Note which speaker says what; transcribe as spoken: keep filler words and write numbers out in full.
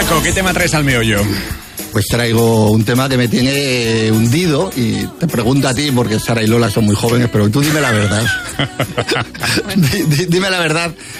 Speaker 1: Paco, ¿qué tema traes al meollo?
Speaker 2: Pues traigo un tema que me tiene hundido y te pregunto a ti, porque Sara y Lola son muy jóvenes, pero tú dime la verdad. D- dime la verdad,